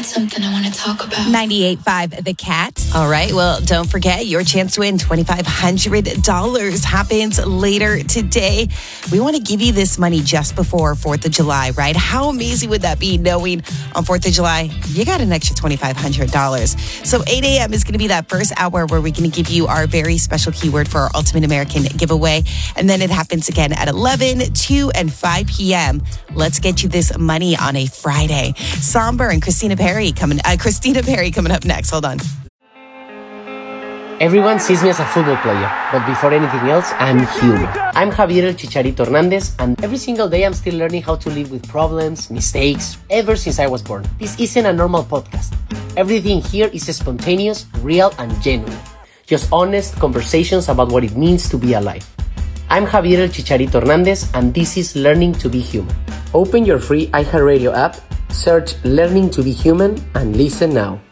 something I want to talk about. 98.5 The Cat. All right. Well, don't forget your chance to win $2,500 happens later today. We want to give you this money just before 4th of July, right? How amazing would that be knowing on 4th of July, you got an extra $2,500. So 8 a.m. is going to be that first hour where we're going to give you our very special keyword for our Ultimate American giveaway. And then it happens again at 11, 2, and 5 p.m. Let's get you this money on a Friday. Somber and Christina Perry coming up next. Hold on. Everyone sees me as a football player, but before anything else, I'm human. I'm Javier El Chicharito Hernandez, and every single day I'm still learning how to live with problems, mistakes, ever since I was born. This isn't a normal podcast. Everything here is spontaneous, real, and genuine. Just honest conversations about what it means to be alive. I'm Javier El Chicharito Hernandez, and this is Learning to be Human. Open your free iHeartRadio app, search Learning to be Human, and listen now.